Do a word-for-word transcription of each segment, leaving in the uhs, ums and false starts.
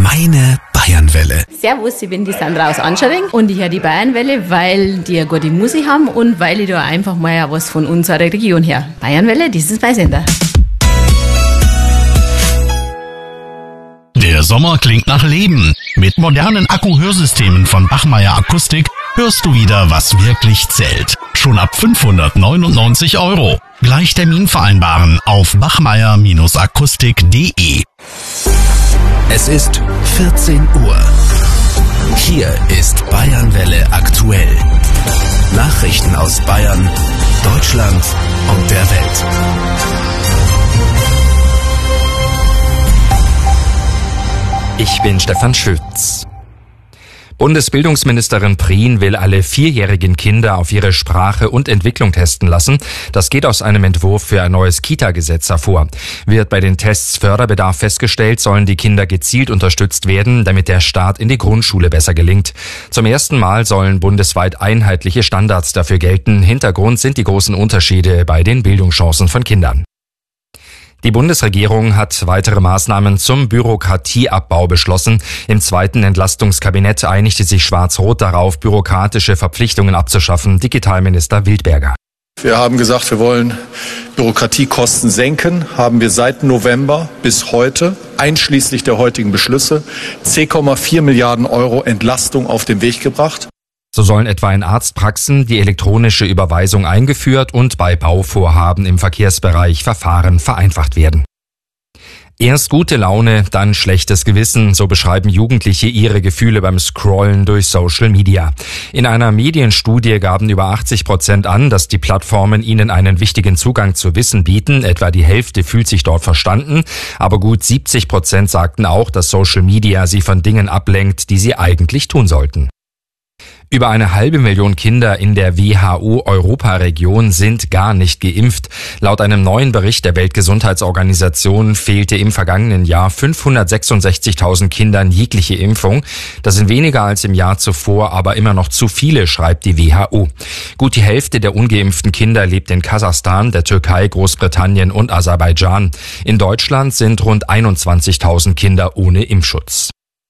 Meine Bayernwelle. Servus, ich bin die Sandra aus Anschering und ich höre die Bayernwelle, weil die eine gute Musik haben und weil ich da einfach mal was von unserer Region her. Bayernwelle, das ist mein Sender. Der Sommer klingt nach Leben. Mit modernen Akku-Hörsystemen von Bachmeier Akustik hörst du wieder, was wirklich zählt. Schon ab fünfhundertneunundneunzig Euro. Gleich Termin vereinbaren auf bachmeier akustik punkt de. Es ist vierzehn Uhr. Hier ist Bayernwelle aktuell. Nachrichten aus Bayern, Deutschland und der Welt. Ich bin Stefan Schütz. Bundesbildungsministerin Prien will alle vierjährigen Kinder auf ihre Sprache und Entwicklung testen lassen. Das geht aus einem Entwurf für ein neues Kita-Gesetz hervor. Wird bei den Tests Förderbedarf festgestellt, sollen die Kinder gezielt unterstützt werden, damit der Start in die Grundschule besser gelingt. Zum ersten Mal sollen bundesweit einheitliche Standards dafür gelten. Hintergrund sind die großen Unterschiede bei den Bildungschancen von Kindern. Die Bundesregierung hat weitere Maßnahmen zum Bürokratieabbau beschlossen. Im zweiten Entlastungskabinett einigte sich Schwarz-Rot darauf, bürokratische Verpflichtungen abzuschaffen. Digitalminister Wildberger. Wir haben gesagt, wir wollen Bürokratiekosten senken, haben wir seit November bis heute, einschließlich der heutigen Beschlüsse, zehn Komma vier Milliarden Euro Entlastung auf den Weg gebracht. So sollen etwa in Arztpraxen die elektronische Überweisung eingeführt und bei Bauvorhaben im Verkehrsbereich Verfahren vereinfacht werden. Erst gute Laune, dann schlechtes Gewissen, so beschreiben Jugendliche ihre Gefühle beim Scrollen durch Social Media. In einer Medienstudie gaben über achtzig Prozent an, dass die Plattformen ihnen einen wichtigen Zugang zu Wissen bieten. Etwa die Hälfte fühlt sich dort verstanden. Aber gut siebzig Prozent sagten auch, dass Social Media sie von Dingen ablenkt, die sie eigentlich tun sollten. Über eine halbe Million Kinder in der W H O-Europaregion sind gar nicht geimpft. Laut einem neuen Bericht der Weltgesundheitsorganisation fehlte im vergangenen Jahr fünfhundertsechsundsechzigtausend Kindern jegliche Impfung. Das sind weniger als im Jahr zuvor, aber immer noch zu viele, schreibt die W H O. Gut die Hälfte der ungeimpften Kinder lebt in Kasachstan, der Türkei, Großbritannien und Aserbaidschan. In Deutschland sind rund einundzwanzigtausend Kinder ohne Impfschutz.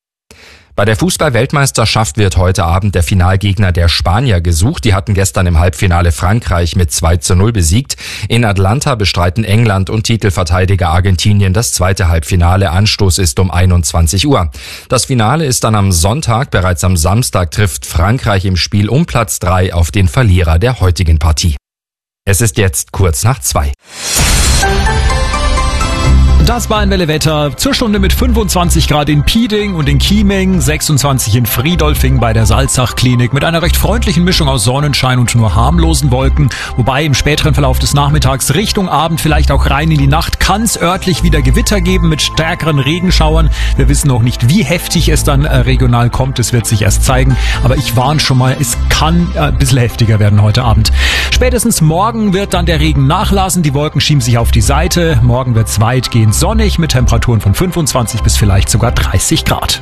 Bei der Fußball-Weltmeisterschaft wird heute Abend der Finalgegner der Spanier gesucht. Die hatten gestern im Halbfinale Frankreich mit zwei zu null besiegt. In Atlanta bestreiten England und Titelverteidiger Argentinien das zweite Halbfinale. Anstoß ist um einundzwanzig Uhr. Das Finale ist dann am Sonntag. Bereits am Samstag trifft Frankreich im Spiel um Platz drei auf den Verlierer der heutigen Partie. Es ist jetzt kurz nach zwei. Das Bayernwelle-Wetter zur Stunde mit fünfundzwanzig Grad in Pieding und in Chieming, sechsundzwanzig in Friedolfing bei der Salzach-Klinik mit einer recht freundlichen Mischung aus Sonnenschein und nur harmlosen Wolken. Wobei im späteren Verlauf des Nachmittags Richtung Abend, vielleicht auch rein in die Nacht, kann es örtlich wieder Gewitter geben mit stärkeren Regenschauern. Wir wissen noch nicht, wie heftig es dann äh, regional kommt. Es wird sich erst zeigen. Aber ich warne schon mal, es kann äh, ein bisschen heftiger werden heute Abend. Spätestens morgen wird dann der Regen nachlassen. Die Wolken schieben sich auf die Seite. Morgen wird es weitgehend sonnig mit Temperaturen von fünfundzwanzig bis vielleicht sogar dreißig Grad.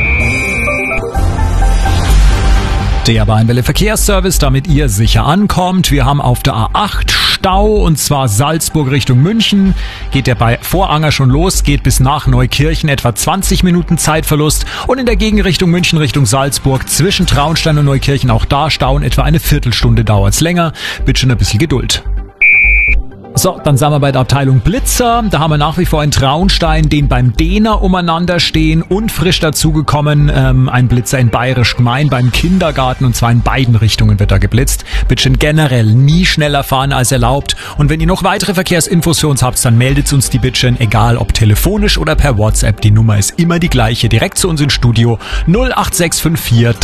Der Bayernwelle Verkehrsservice, damit ihr sicher ankommt. Wir haben auf der A acht Stau und zwar Salzburg Richtung München. Geht der bei Voranger schon los, geht bis nach Neukirchen etwa zwanzig Minuten Zeitverlust. Und in der Gegenrichtung München Richtung Salzburg zwischen Traunstein und Neukirchen auch da stauen etwa eine Viertelstunde, dauert's länger. Bitte schon ein bisschen Geduld. So, dann sind wir bei der Abteilung Blitzer. Da haben wir nach wie vor in Traunstein den beim Dehner umeinander stehen und frisch dazugekommen ähm, ein Blitzer in Bayerisch Gmein beim Kindergarten und zwar in beiden Richtungen wird da geblitzt. Bitte schön generell nie schneller fahren als erlaubt. Und wenn ihr noch weitere Verkehrsinfos für uns habt, dann meldet uns die bitte schön, egal ob telefonisch oder per WhatsApp. Die Nummer ist immer die gleiche, direkt zu uns ins Studio null acht sechs fünf vier